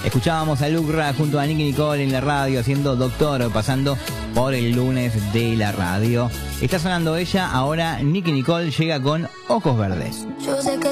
Escuchábamos a Lucra junto a Nicky Nicole en la radio haciendo Doctor, pasando por el lunes de la radio. Está sonando ella, ahora Nicky Nicole llega con Ojos Verdes. Yo sé que